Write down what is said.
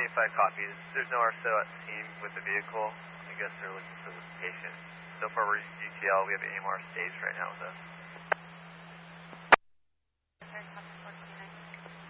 75 copies. There's no RSO at the scene with the vehicle. I guess they're looking for the patient. So far we're using GTL. We have AMR staged right now with us.